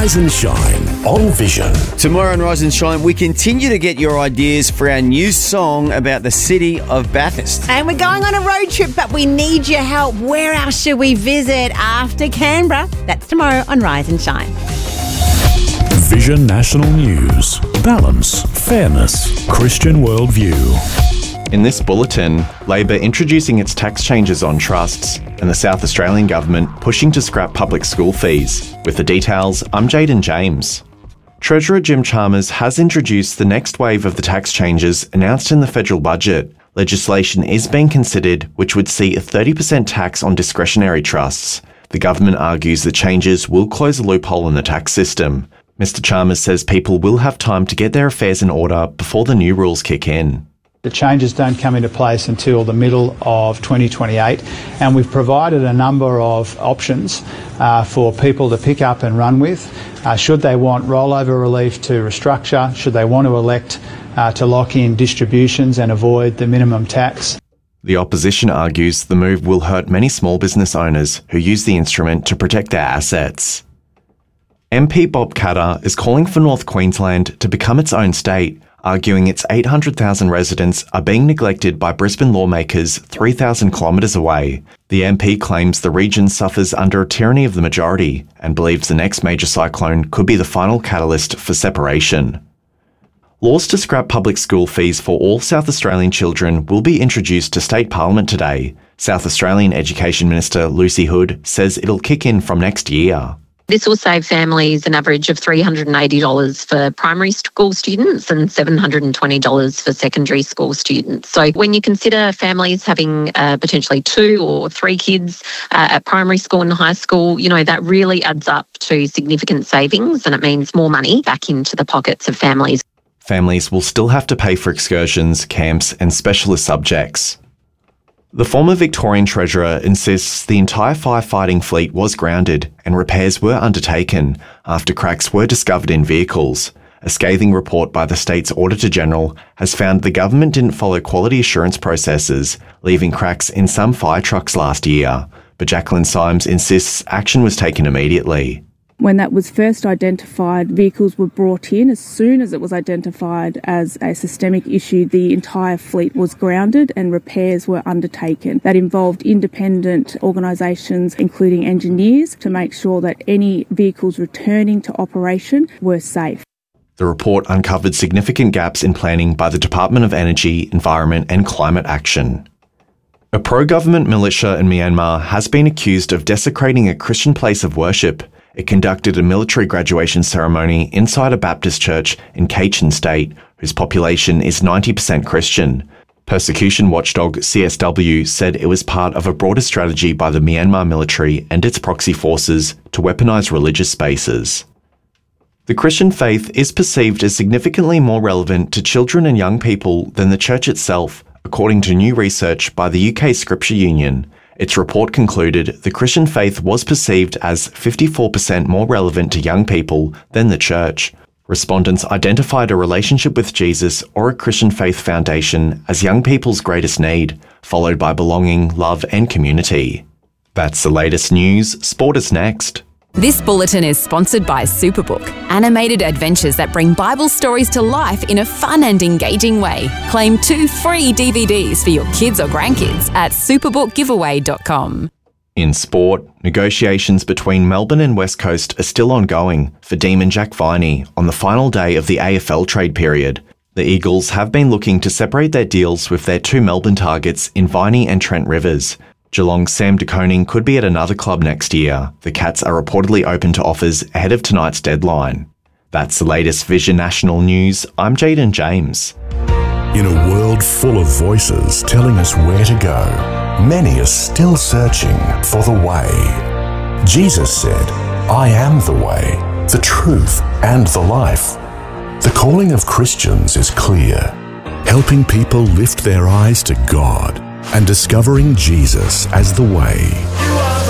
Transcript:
Rise and Shine on Vision. Tomorrow on Rise and Shine, we continue to get your ideas for our new song about the city of Bathurst. And we're going on a road trip, but we need your help. Where else should we visit after Canberra? That's tomorrow on Rise and Shine. Vision National News. Balance, fairness, Christian worldview. In this bulletin, Labor introducing its tax changes on trusts and the South Australian Government pushing to scrap public school fees. With the details, I'm Jaden James. Treasurer Jim Chalmers has introduced the next wave of the tax changes announced in the federal budget. Legislation is being considered which would see a 30% tax on discretionary trusts. The government argues the changes will close a loophole in the tax system. Mr. Chalmers says people will have time to get their affairs in order before the new rules kick in. The changes don't come into place until the middle of 2028, and we've provided a number of options for people to pick up and run with. Should they want rollover relief to restructure, should they want to elect to lock in distributions and avoid the minimum tax. The opposition argues the move will hurt many small business owners who use the instrument to protect their assets. MP Bob Katter is calling for North Queensland to become its own state, arguing its 800,000 residents are being neglected by Brisbane lawmakers 3,000 kilometres away. The MP claims the region suffers under a tyranny of the majority and believes the next major cyclone could be the final catalyst for separation. Laws to scrap public school fees for all South Australian children will be introduced to State Parliament today. South Australian Education Minister Lucy Hood says it'll kick in from next year. This will save families an average of $380 for primary school students and $720 for secondary school students. So when you consider families having potentially 2 or 3 kids at primary school and high school, you know, that really adds up to significant savings, and it means more money back into the pockets of families. Families will still have to pay for excursions, camps and specialist subjects. The former Victorian Treasurer insists the entire firefighting fleet was grounded and repairs were undertaken after cracks were discovered in vehicles. A scathing report by the state's Auditor-General has found the government didn't follow quality assurance processes, leaving cracks in some fire trucks last year. But Jacqueline Symes insists action was taken immediately. When that was first identified, vehicles were brought in. As soon as it was identified as a systemic issue, the entire fleet was grounded and repairs were undertaken. That involved independent organisations, including engineers, to make sure that any vehicles returning to operation were safe. The report uncovered significant gaps in planning by the Department of Energy, Environment and Climate Action. A pro-government militia in Myanmar has been accused of desecrating a Christian place of worship. It conducted a military graduation ceremony inside a Baptist church in Kachin State, whose population is 90% Christian. Persecution watchdog CSW said it was part of a broader strategy by the Myanmar military and its proxy forces to weaponize religious spaces. The Christian faith is perceived as significantly more relevant to children and young people than the church itself, according to new research by the UK Scripture Union. Its report concluded the Christian faith was perceived as 54% more relevant to young people than the church. Respondents identified a relationship with Jesus or a Christian faith foundation as young people's greatest need, followed by belonging, love and community. That's the latest news. Sport is next. This bulletin is sponsored by Superbook, animated adventures that bring Bible stories to life in a fun and engaging way. Claim 2 free DVDs for your kids or grandkids at superbookgiveaway.com. In sport, negotiations between Melbourne and West Coast are still ongoing for Deem and Jack Viney on the final day of the AFL trade period. The Eagles have been looking to separate their deals with their 2 Melbourne targets in Viney and Trent Rivers. Geelong's Sam de Koning could be at another club next year. The Cats are reportedly open to offers ahead of tonight's deadline. That's the latest Vision National News. I'm Jaden James. In a world full of voices telling us where to go, many are still searching for the way. Jesus said, "I am the way, the truth, and the life." The calling of Christians is clear, helping people lift their eyes to God and discovering Jesus as the way.